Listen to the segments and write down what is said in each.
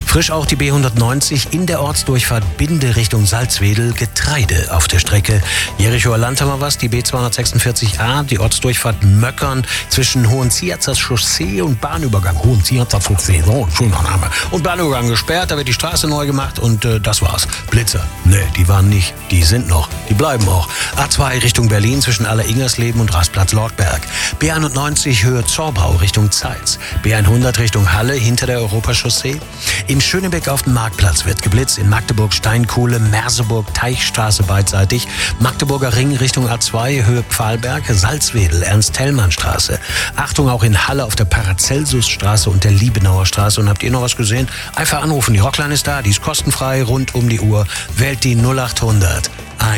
Frisch auch die B190 in der Ortsdurchfahrt Binde Richtung Salzwedel. Getreide auf der Strecke. Jerichoer Land haben wir was. Die B246a, die Ortsdurchfahrt Möckern zwischen Hohenziazers Chaussee und Bahnübergang. Hohenziazers Chaussee, so ein schöner Name. Und Bahnübergang gesperrt, da wird die Straße neu gemacht und das war's. Blitzer, ne, die waren nicht. Die sind noch, die bleiben auch. A2 Richtung Berlin zwischen Aller-Ingersleben und Rastplatz Lortberg. B91 Höhe Zorbau Richtung Zeitz. B100 Richtung Halle hinter der Europachaussee. In Schönebeck auf dem Marktplatz wird geblitzt. In Magdeburg Steinkohle, Merseburg, Teichstraße beidseitig. Magdeburger Ring Richtung A2 Höhe Pfahlberg, Salzwedel, Ernst-Thälmann-Straße. Achtung auch in Halle auf der Paracelsusstraße und der Liebenauer Straße. Und habt ihr noch was gesehen? Einfach anrufen. Die Rockline ist da, die ist kostenfrei rund um die Uhr. Wählt die 0800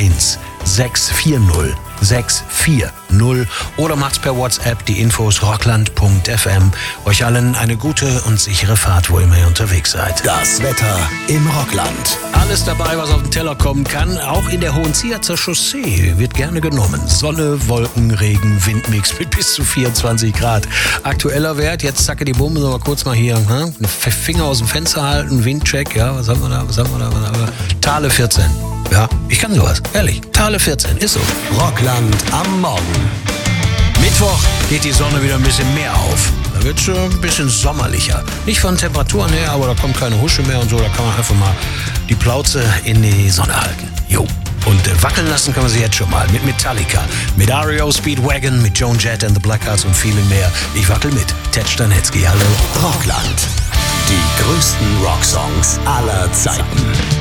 1640 640 oder macht's per WhatsApp, die Infos rockland.fm. Euch allen eine gute und sichere Fahrt, wo immer ihr unterwegs seid. Das Wetter im Rockland. Alles dabei, was auf den Teller kommen kann. Auch in der Hohenziazerzer Chaussee wird gerne genommen. Sonne, Wolken, Regen, Windmix mit bis zu 24 Grad. Aktueller Wert, jetzt zacke die Bombe, aber kurz mal hier, Finger aus dem Fenster halten, Windcheck, ja, was haben wir da? Thale 14. Ja, ich kann sowas, ehrlich. Thale 14, ist so. Rockland am Morgen. Mittwoch geht die Sonne wieder ein bisschen mehr auf. Da wird es ein bisschen sommerlicher. Nicht von Temperaturen her, aber da kommt keine Husche mehr und so. Da kann man einfach mal die Plauze in die Sonne halten. Jo. Und wackeln lassen kann man sie jetzt schon mal mit Metallica, mit REO Speedwagon, mit Joan Jett and the Blackhearts und vielen mehr. Ich wackel mit. Ted Stanetzky, hallo. Rockland. Die größten Rocksongs aller Zeiten.